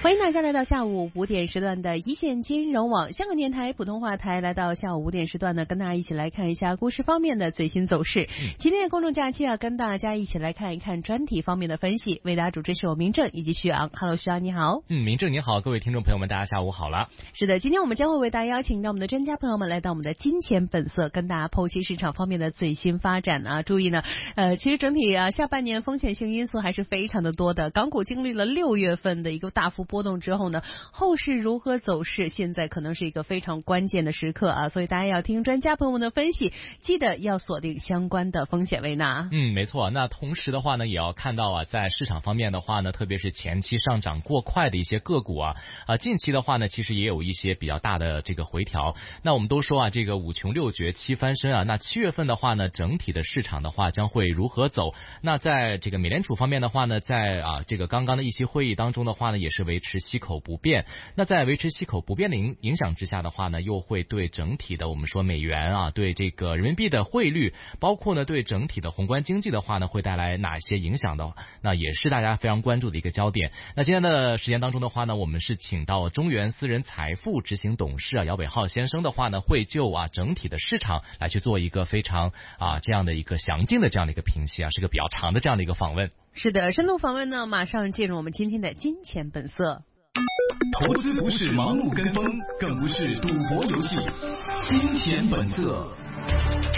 欢迎大家来到下午5点时段的一线金融网香港电台普通话台，来到下午5点时段呢，跟大家一起来看一下股市方面的最新走势。今天的公众假期啊，跟大家一起来看一看专题方面的分析。为大家主持是我明正以及徐昂。Hello， 徐昂你好。 明正你好，各位听众朋友们，大家下午好了。 是的，今天我们将会为大家邀请到我们的专家朋友们来到我们的金钱本色，跟大家剖析市场方面的最新发展啊。注意呢，其实整体啊下半年风险性因素还是非常的多的。港股经历了6月份的一个大幅波动之后呢，后市如何走势，现在可能是一个非常关键的时刻啊，所以大家要听专家朋友们的分析，记得要锁定相关的风险位纳。 没错。那同时的话呢，也要看到啊，在市场方面的话呢，特别是前期上涨过快的一些个股啊，近期的话呢，其实也有一些比较大的这个回调。那我们都说啊，这个5穷6绝7翻身啊，那7月份的话呢，整体的市场的话将会如何走？那在这个美联储方面的话呢，在这个刚刚的议息会议当中的话呢，也是维持息口不变。那在维持息口不变的影响之下的话呢，又会对整体的我们说美元啊，对这个人民币的汇率，包括呢对整体的宏观经济的话呢，会带来哪些影响的？那也是大家非常关注的一个焦点。那今天的时间当中的话呢，我们是请到中原私人财富执行董事姚伟浩先生的话呢，会就整体的市场来去做一个非常这样的一个详尽的这样的一个评析啊，是个比较长的这样的一个访问。 是的，深度访问呢，马上进入我们今天的金钱本色。 投资不是盲目跟风，更不是赌博游戏。金钱本色。